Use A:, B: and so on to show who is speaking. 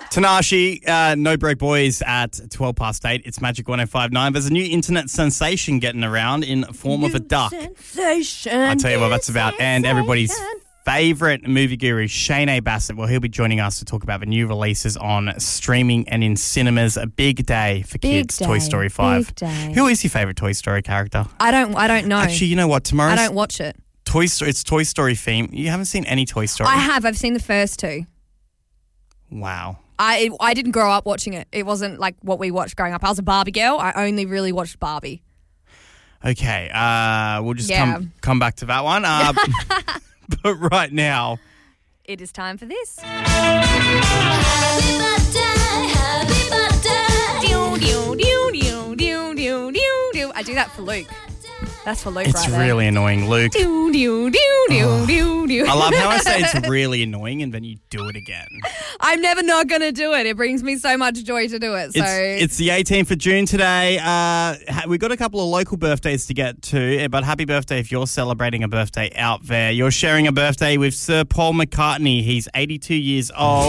A: Tanashi, No Broke Boys at 12 past 8. It's Magic 105.9. There's a new internet sensation getting around in form of a duck.
B: Sensation.
A: I'll tell you what that's about. And everybody's favourite movie guru, Shane A. Bassett. Well, he'll be joining us to talk about the new releases on streaming and in cinemas. A big day for kids. Toy Story 5.
B: Big day.
A: Who is your favourite Toy Story character?
B: I don't know.
A: Actually, you know what? Tomorrow's
B: I don't watch it.
A: It's Toy Story theme. You haven't seen any Toy Story?
B: I have. I've seen the first two.
A: Wow.
B: I didn't grow up watching it. It wasn't like what we watched growing up. I was a Barbie girl. I only really watched Barbie.
A: Okay. We'll just come back to that one. But right now,
B: it is time for this.
C: Happy birthday.
B: I do that for Luke. That's for Luke
A: it's
B: right there.
A: really annoying, Luke.
B: I
A: I love how I say it's really annoying and then you do it again.
B: I'm never not going to do it. It brings me so much joy to do it. So
A: It's the 18th of June today. We've got a couple of local birthdays to get to, but happy birthday if you're celebrating a birthday out there. You're sharing a birthday with Sir Paul McCartney. He's 82 years old.